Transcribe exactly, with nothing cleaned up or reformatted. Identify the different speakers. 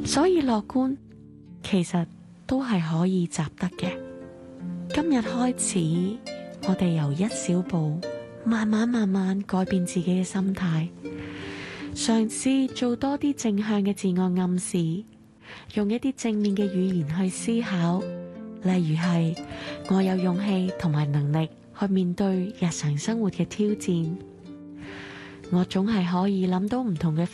Speaker 1: 所以樂觀其實都係可以習得嘅。今日開始，我哋由一小步，慢慢慢慢改變自己嘅心態，嘗試做多啲正向嘅自我暗示，用一啲正面嘅語言去思考，例如係我有勇氣同埋能力去面對日常生活嘅挑戰，我總係可以諗到唔同嘅